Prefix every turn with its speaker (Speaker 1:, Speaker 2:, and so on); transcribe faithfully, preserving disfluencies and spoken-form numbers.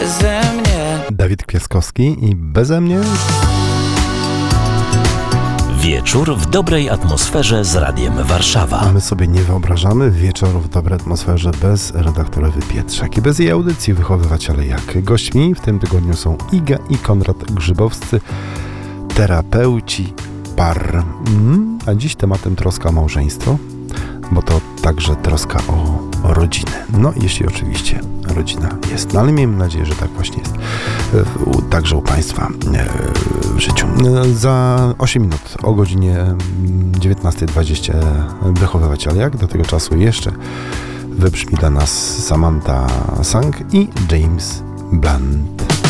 Speaker 1: beze mnie.
Speaker 2: Dawid Kwiatkowski i beze mnie.
Speaker 3: Wieczór w dobrej atmosferze z Radiem Warszawa.
Speaker 2: A my sobie nie wyobrażamy wieczoru w dobrej atmosferze bez redaktora Wypietrzak i bez jej audycji Wychowywaciele Jak. Gośćmi w tym tygodniu są Iga i Konrad Grzybowscy, terapeuci par. Mm, a dziś tematem troska o małżeństwo, bo to także troska o, o rodzinę. No, jeśli oczywiście rodzina jest. No, ale miejmy nadzieję, że tak właśnie jest. U, także u Państwa w życiu. Za osiem minut o godzinie dziewiętnasta dwadzieścia Wychowywaciele Jak. Do tego czasu jeszcze wybrzmi dla nas Samantha Sang i James Blunt.